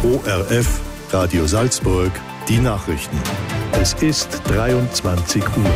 ORF, Radio Salzburg, die Nachrichten. Es ist 23 Uhr.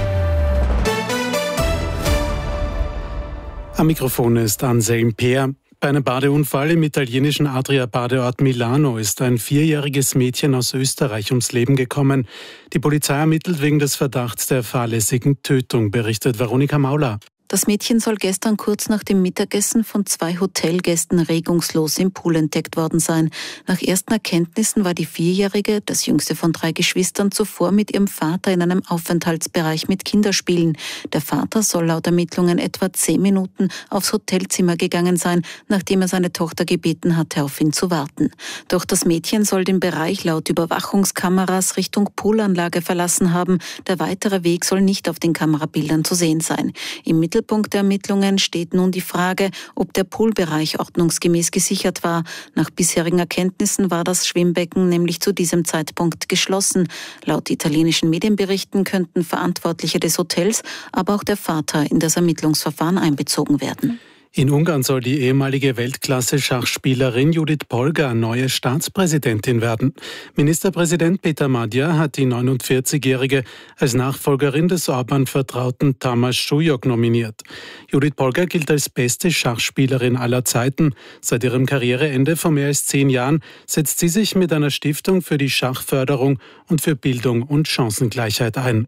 Am Mikrofon ist Anselm Peer. Bei einem Badeunfall im italienischen Adria-Badeort Milano ist ein 4-jähriges Mädchen aus Österreich ums Leben gekommen. Die Polizei ermittelt wegen des Verdachts der fahrlässigen Tötung, berichtet Veronika Mauler. Das Mädchen soll gestern kurz nach dem Mittagessen von 2 Hotelgästen regungslos im Pool entdeckt worden sein. Nach ersten Erkenntnissen war die 4-Jährige, das jüngste von 3 Geschwistern, zuvor mit ihrem Vater in einem Aufenthaltsbereich mit Kinderspielen. Der Vater soll laut Ermittlungen etwa 10 Minuten aufs Hotelzimmer gegangen sein, nachdem er seine Tochter gebeten hatte, auf ihn zu warten. Doch das Mädchen soll den Bereich laut Überwachungskameras Richtung Poolanlage verlassen haben. Der weitere Weg soll nicht auf den Kamerabildern zu sehen sein. Im Mittelpunkt der Ermittlungen steht nun die Frage, ob der Poolbereich ordnungsgemäß gesichert war. Nach bisherigen Erkenntnissen war das Schwimmbecken nämlich zu diesem Zeitpunkt geschlossen. Laut italienischen Medienberichten könnten Verantwortliche des Hotels, aber auch der Vater in das Ermittlungsverfahren einbezogen werden. In Ungarn soll die ehemalige Weltklasse-Schachspielerin Judith Polgar neue Staatspräsidentin werden. Ministerpräsident Peter Magyar hat die 49-Jährige als Nachfolgerin des Orbán-Vertrauten Tamás Súlyog nominiert. Judith Polgar gilt als beste Schachspielerin aller Zeiten. Seit ihrem Karriereende vor mehr als 10 Jahren setzt sie sich mit einer Stiftung für die Schachförderung und für Bildung und Chancengleichheit ein.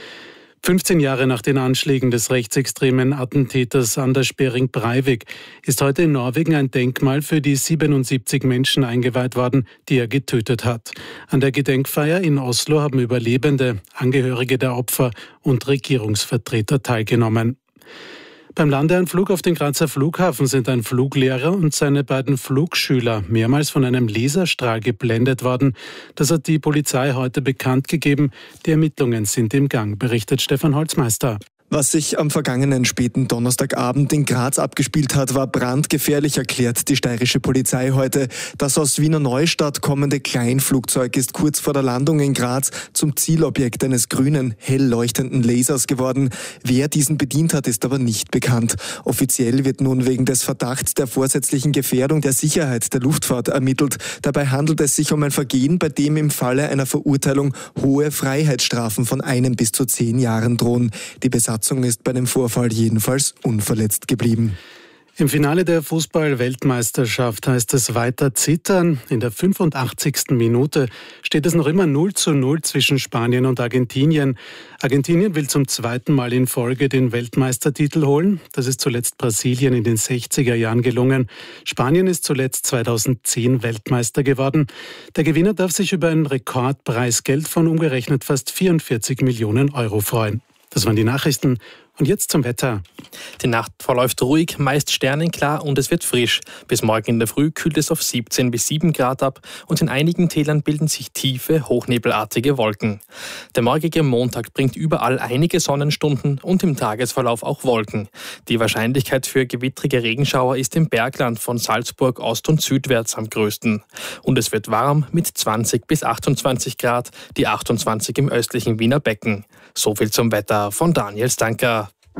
15 Jahre nach den Anschlägen des rechtsextremen Attentäters Anders Behring Breivik ist heute in Norwegen ein Denkmal für die 77 Menschen eingeweiht worden, die er getötet hat. An der Gedenkfeier in Oslo haben Überlebende, Angehörige der Opfer und Regierungsvertreter teilgenommen. Beim Landeanflug auf den Grazer Flughafen sind ein Fluglehrer und seine beiden Flugschüler mehrmals von einem Laserstrahl geblendet worden. Das hat die Polizei heute bekannt gegeben. Die Ermittlungen sind im Gang, berichtet Stefan Holzmeister. Was sich am vergangenen späten Donnerstagabend in Graz abgespielt hat, war brandgefährlich, erklärt die steirische Polizei heute. Das aus Wiener Neustadt kommende Kleinflugzeug ist kurz vor der Landung in Graz zum Zielobjekt eines grünen, hell leuchtenden Lasers geworden. Wer diesen bedient hat, ist aber nicht bekannt. Offiziell wird nun wegen des Verdachts der vorsätzlichen Gefährdung der Sicherheit der Luftfahrt ermittelt. Dabei handelt es sich um ein Vergehen, bei dem im Falle einer Verurteilung hohe Freiheitsstrafen von 1 bis zu 10 Jahren drohen. Die Besatzung ist bei dem Vorfall jedenfalls unverletzt geblieben. Im Finale der Fußball-Weltmeisterschaft heißt es weiter zittern. In der 85. Minute steht es noch immer 0:0 zwischen Spanien und Argentinien. Argentinien will zum 2. Mal in Folge den Weltmeistertitel holen. Das ist zuletzt Brasilien in den 60er Jahren gelungen. Spanien ist zuletzt 2010 Weltmeister geworden. Der Gewinner darf sich über ein Rekordpreisgeld von umgerechnet fast 44 Millionen Euro freuen. Das waren die Nachrichten. Und jetzt zum Wetter. Die Nacht verläuft ruhig, meist sternenklar und es wird frisch. Bis morgen in der Früh kühlt es auf 17 bis 7 Grad ab und in einigen Tälern bilden sich tiefe, hochnebelartige Wolken. Der morgige Montag bringt überall einige Sonnenstunden und im Tagesverlauf auch Wolken. Die Wahrscheinlichkeit für gewittrige Regenschauer ist im Bergland von Salzburg ost- und südwärts am größten. Und es wird warm mit 20 bis 28 Grad, die 28 im östlichen Wiener Becken. So viel zum Wetter von Daniel Stanker.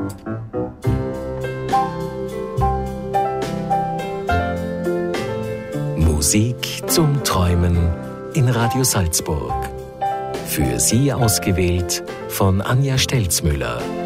Musik zum Träumen in Radio Salzburg. Für Sie ausgewählt von Anja Stelzmüller.